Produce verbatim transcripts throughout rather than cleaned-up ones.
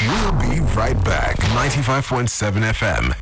We'll be right back. ninety-five point seven F M.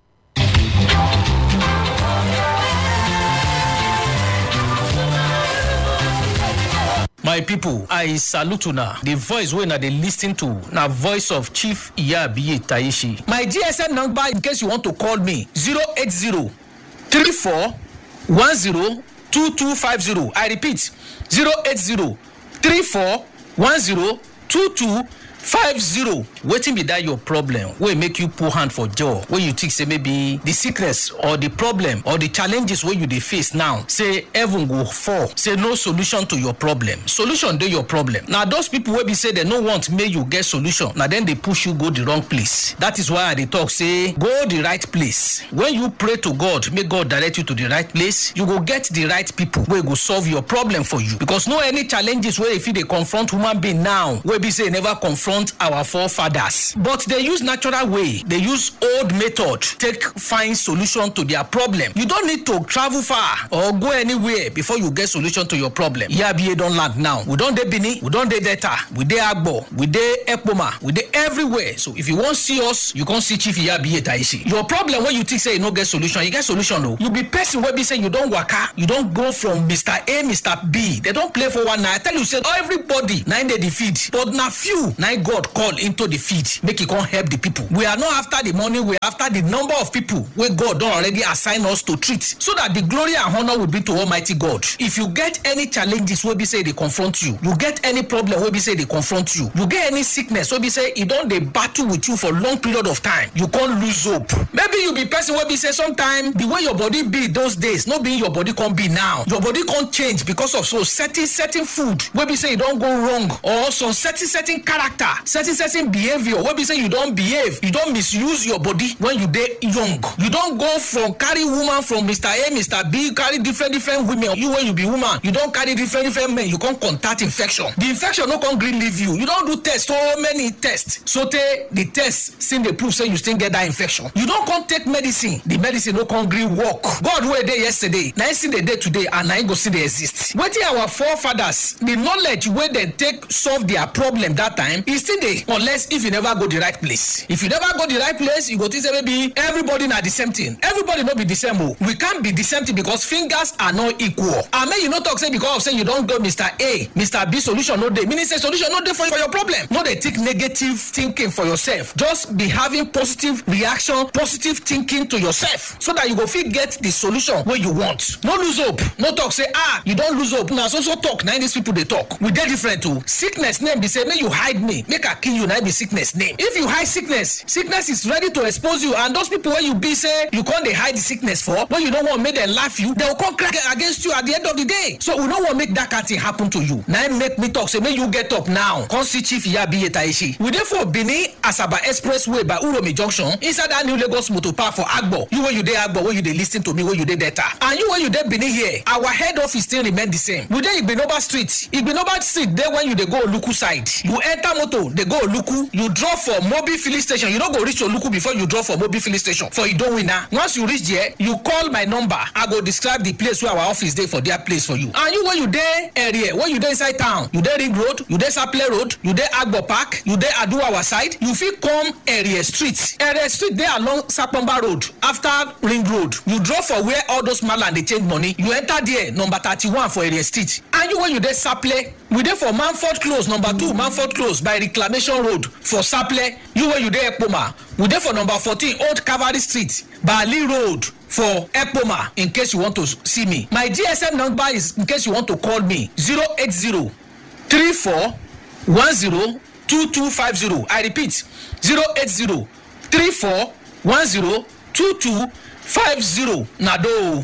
My people, I salute you now. The voice when they listen to now voice of Chief Iyabiye Taishi. My G S M number in case you want to call me zero eight zero three four one zero two two five zero. I repeat zero eight zero three four one zero two two five zero. Waiting be that your problem will make you pull hand for jaw when you think say maybe the sickness or the problem or the challenges where you they face now say heaven go fall, say no solution to your problem. Solution to your problem. Now those people will be say they no want make you get solution. Now then they push you go the wrong place. That is why they talk say go the right place. When you pray to God, may God direct you to the right place. You go get the right people where go solve your problem for you. Because no any challenges where if they confront human being now where be say never confront our forefathers, but they use natural way, they use old method take find solution to their problem. You don't need to travel far or go anywhere before you get solution to your problem. Iyabiye don't land now. We don't dey Benin, we don't dey Delta, we dey Agbo, we dey Ekpoma, we dey everywhere. So if you want see us, you can see Chief Iyabiye Taishi. Your problem when you think say you no get solution, you get solution though. You be person where be say you don't waka, you don't go from Mister A, Mister B. They don't play for one night. I tell you say everybody nine they defeat, but na few nine God call into the feed, make it come help the people. We are not after the money, we are after the number of people where God don't already assign us to treat, so that the glory and honor will be to Almighty God. If you get any challenges where be say they confront you, you get any problem where be say they confront you, you get any sickness where be say it don't they battle with you for long period of time, you can't lose hope. Maybe you be person where be say sometime the way your body be those days, not being your body can be now. Your body can't change because of so certain certain food where be say it don't go wrong, or some certain certain character, certain certain behavior where be say you don't behave, you don't misuse your body when you dey young. You don't go from carry woman from Mister A, Mister B, carry different different women. You when you be woman, you don't carry different different men, you can't contact infection. The infection no can green leave you. You don't do tests, so many tests. So te, the tests still they prove say you still get that infection. You don't come take medicine, the medicine no can green work. God were there yesterday, now see the day today, and now go see they exist. What our forefathers, the knowledge where they take solve their problem that time is still there, unless if you never go the right place. If you never go the right place, you go think say maybe everybody not the same thing. Everybody not be the same. We can't be the same thing because fingers are not equal. And may you not talk say because of say you don't go Mister A, Mister B solution no day. Meaning say solution no day for, for your problem. No they think negative thinking for yourself. Just be having positive reaction, positive thinking to yourself, so that you go fit get the solution where you want. No lose hope. No talk say ah you don't lose hope. Now so so talk. Now these people they talk. We get different too. Sickness name be say may you hide me, make I kill you. Now be sickness name. If you hide sickness, sickness is ready to expose you, and those people where you be say you can't they hide the sickness for, when you don't want to make them laugh you, they will come crack against you at the end of the day. So we don't want to make that kind of thing happen to you. Now make me talk say may you get up now. Come see Chief Iyabiye Taishi. We therefore Benin Asaba Expressway by Uromi Junction inside that new Lagos Motor Park for Agbo. You when you there Agbo, when you they listen to me, when you there data, and you when you there Benin here, our head office still remain the same. We there Igbinoba Street, Igbinoba Street there when you they go Oluku side, you enter motor they go Oluku, you drop for Mobi filling station. You don't go reach Oluku before you drop for Mobi filling station. For you don't win now. Once you reach there, you call my number. I go describe the place where our office there for their place for you. And you when you there area, when you there inside town, you there Ring Road, you there Saple Road, you there Agbo Park, you there Adu our side, you fit come area street. Area street there along Sapomba Road after Ring Road. You drop for where all those man they change money. You enter there number thirty-one for area street. And you when you there Saple, we there for Manford Close number two, Manford Close by Reclamation Road for Saple. You when you there Ekpoma, we there for number fourteen Old Cavalry Street, Bali Road for Ekpoma. In case you want to see me, my G S M number is in case you want to call me zero eight zero three four one zero two two five zero. I repeat zero eight zero three four one zero two two five zero. Nado.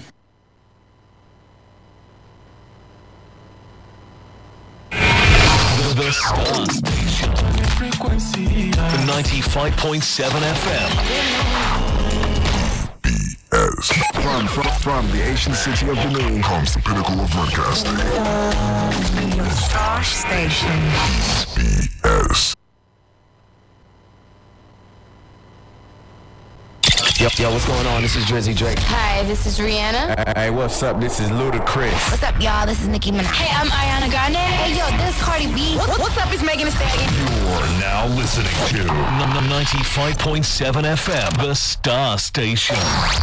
The Star Station for ninety-five point seven F M. B S. From, from, from the ancient city of Benin comes the pinnacle of broadcasting. The Star Station. B S. Yo, yo, what's going on? This is Drizzy Drake. Hi, this is Rihanna. Hey, what's up? This is Ludacris. What's up, y'all? This is Nicki Minaj. Hey, I'm Ariana Grande. Hey, yo, this is Cardi B. What, what's up? It's Megan Thee Stallion. You're now listening to ninety-five point seven F M, the Star Station.